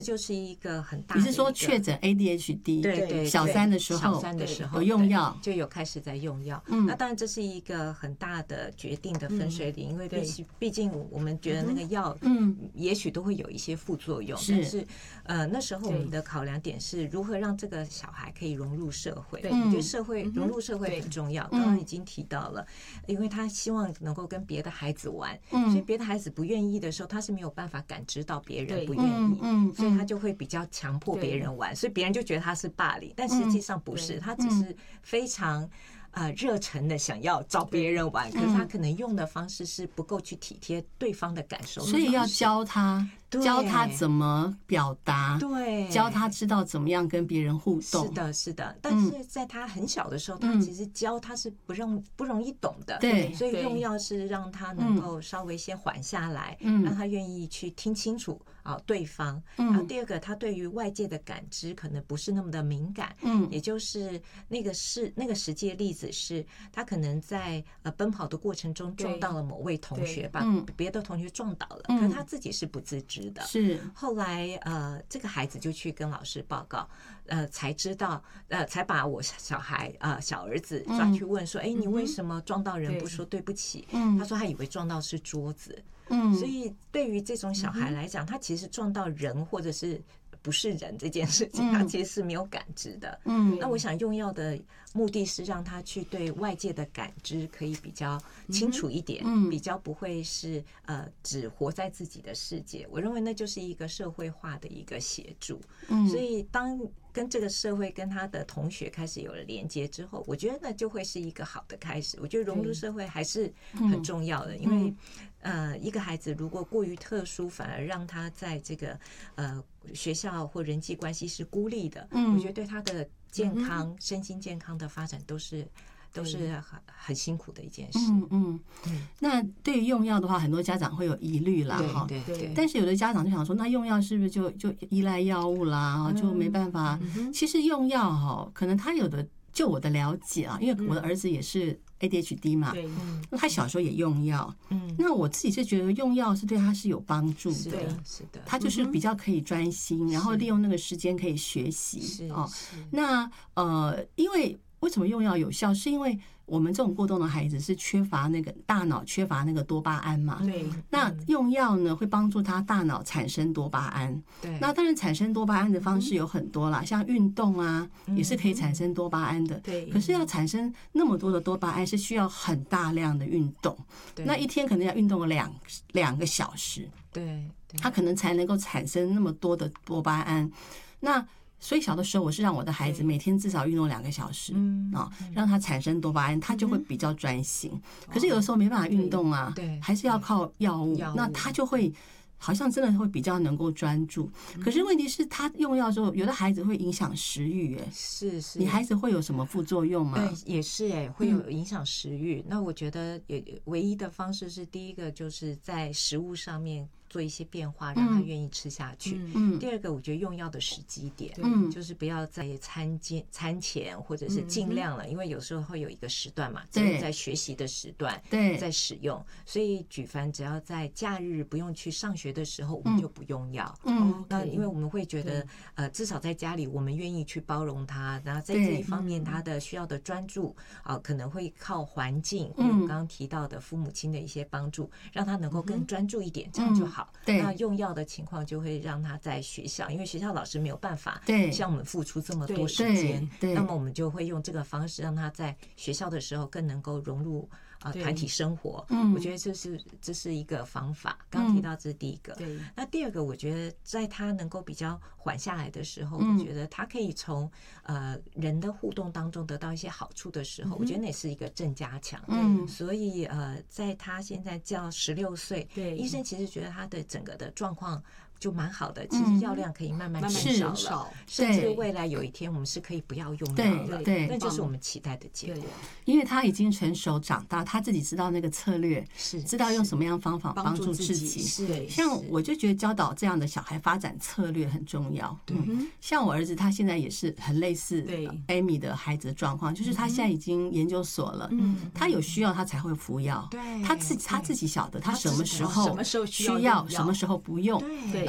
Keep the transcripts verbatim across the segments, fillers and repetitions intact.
就是一个很大的。 你是说确诊 A D H D？ 对对， 小三的时候， 小三的时候有用药， 就有开始在用药。 嗯， 那当然这是一个很大的决定的分水岭，嗯、因为毕竟毕竟我们觉得那个药，嗯，也许都会有一些副作用， 是但是呃那时候我们的考量点是如何让这个小孩可以融入社会。 对， 我觉得社会融入社会很重要。刚刚已经提到了，因为他希望能够跟别的孩子玩，嗯，所以别的孩子不愿意的时候，他是没有办法感知到别人不愿意，嗯，所以他就会比较强迫别人玩，所以别人就觉得他是霸凌，但实际上不是，他只是非常呃热忱的想要找别人玩，可是他可能用的方式是不够去体贴对方的感受， 所以要教他。教他怎么表达， 对， 教他知道怎么样跟别人互动。 是的，是的。但是在他很小的时候，嗯、他其实教他是不容不容易懂的， 对。 所以用药是让他能够稍微先缓下来，嗯、让他愿意去听清楚啊对方。嗯、然后第二个，他对于外界的感知可能不是那么的敏感，嗯，也就是那个是那个实际的例子是，他可能在呃奔跑的过程中撞到了某位同学，把别的同学撞倒了，嗯、可是他自己是不自知。 是后来呃，这个孩子就去跟老师报告，呃，才知道呃，才把我小孩呃小儿子抓去问说，哎、嗯，你为什么撞到人不说对不起？嗯，他说他以为撞到是桌子。嗯，所以对于这种小孩来讲，他其实撞到人或者是不是人这件事情，他其实是没有感知的。嗯，那我想用药的目的是让他去对外界的感知可以比较清楚一点，嗯，比较不会是呃只活在自己的世界。我认为那就是一个社会化的一个协助。嗯，所以当跟这个社会跟他的同学开始有了连接之后，我觉得那就会是一个好的开始。我觉得融入社会还是很重要的，因为呃一个孩子如果过于特殊，反而让他在这个呃学校或人际关系是孤立的，我觉得对他的健康、身心健康的发展都是都是很很辛苦的一件事。 嗯嗯嗯。那对于用药的话，很多家长会有疑虑啦，哈。 对对对。 但是有的家长就想说，那用药是不是就就依赖药物啦？就没办法。其实用药哈，可能他有的，就我的了解啊，因为我的儿子也是 A D H D 嘛，那他小时候也用药。嗯。那我自己是觉得用药是对他是有帮助的， 是的，是的。 他就是比较可以专心，然后利用那个时间可以学习哦。那呃，因为。为什么用药有效？是因为我们这种过动的孩子是缺乏那个大脑缺乏那个多巴胺嘛？ 对。 那用药呢，会帮助他大脑产生多巴胺。 对。 那当然，产生多巴胺的方式有很多啦，像运动啊，也是可以产生多巴胺的。 对。 可是要产生那么多的多巴胺，是需要很大量的运动。 对。 那一天可能要运动两两个小时。 对。 他可能才能够产生那么多的多巴胺。那所以小的时候，我是让我的孩子每天至少运动两个小时，嗯啊，让他产生多巴胺，他就会比较专心。可是有的时候没办法运动啊， 对， 还是要靠药物，那他就会好像真的会比较能够专注。可是问题是，他用药之后，有的孩子会影响食欲，哎， 是是， 你孩子会有什么副作用吗？ 对，也是哎，会有影响食欲。那我觉得也唯一的方式是，第一个就是在食物上面做一些变化，让他愿意吃下去。嗯，第二个，我觉得用药的时机点，嗯，就是不要在餐间、餐前或者是尽量了，因为有时候会有一个时段嘛，只有在学习的时段对在使用，所以举凡只要在假日不用去上学的时候，我们就不用药。嗯，那因为我们会觉得，呃，至少在家里我们愿意去包容他，然后在这一方面他的需要的专注啊，可能会靠环境，或者我刚刚提到的父母亲的一些帮助，让他能够更专注一点，这样就好。 对， 那用药的情况就会让他在学校，因为学校老师没有办法向我们付出这么多时间，那么我们就会用这个方式让他在学校的时候更能够融入啊团体生活。我觉得这是这是一个方法。刚提到这是第一个，那第二个，我觉得在他能够比较缓下来的时候，我觉得他可以从呃人的互动当中得到一些好处的时候，我觉得那是一个正加强。嗯，所以呃，在他现在叫十六岁，医生其实觉得他的整个的状况就蛮好的，其实药量可以慢慢减少了，甚至未来有一天我们是可以不要用药了，对，那就是我们期待的结果。 因为他已经成熟长大，他自己知道那个策略， 是知道用什么样方法帮助自己。 是， 像我就觉得教导这样的小孩发展策略很重要。嗯，像我儿子他现在也是很类似 Amy 的孩子的状况，就是他现在已经研究所了，嗯，他有需要他才会服药， 对， 他自他自己晓得他什么时候需要，什么时候不用。对，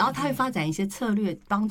然后他会发展一些策略帮